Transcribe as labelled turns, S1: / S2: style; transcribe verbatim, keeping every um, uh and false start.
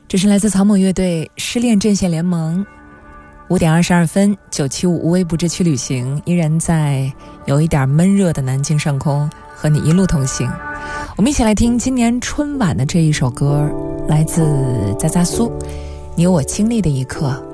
S1: 这是来自草蜢乐队失恋阵线联盟。五点二十二分，九七五无微不至去旅行，依然在有一点闷热的南京上空和你一路同行。我们一起来听今年春晚的这一首歌，来自扎扎苏，你有我经历的一刻。